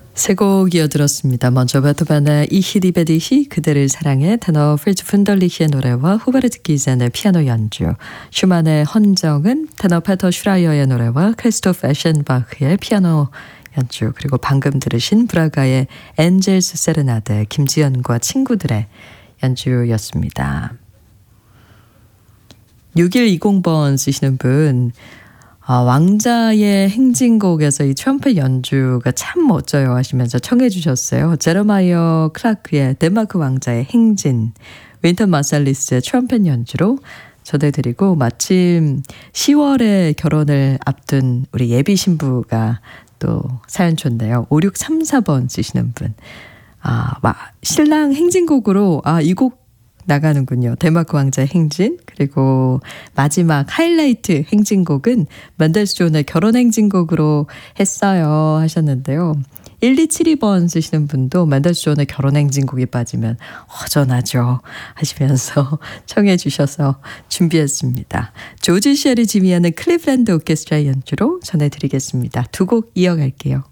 세 곡 이어들었습니다. 먼저 베토벤의 이히디베디히 그대를 사랑해 테너 프리츠 푼덜리히의 노래와 후베르트 기센의 피아노 연주, 슈만의 헌정은 테너 페터 슈라이어의 노래와 크리스토프 에셴바흐의 피아노 연주, 그리고 방금 들으신 브라가의 엔젤스 세레나데 김지연과 친구들의 연주였습니다. 6120번 쓰시는 분, 왕자의 행진곡에서 이 트럼펫 연주가 참 멋져요 하시면서 청해 주셨어요. 제러마이어 클라크의 덴마크 왕자의 행진, 윈턴 마살리스의 트럼펫 연주로 전해드리고, 마침 10월에 결혼을 앞둔 우리 예비 신부가 또 사연 줬네요. 5634번 쓰시는 분. 신랑 행진곡으로 이 곡 나가는군요. 덴마크 왕자의 행진, 그리고 마지막 하이라이트 행진곡은 맨델스존의 결혼 행진곡으로 했어요 하셨는데요. 1272번 쓰시는 분도 맨델스존의 결혼 행진곡이 빠지면 허전하죠 하시면서 청해 주셔서 준비했습니다. 조지 셰리 지미아는 클리블랜드 오케스트라의 연주로 전해드리겠습니다. 두 곡 이어갈게요.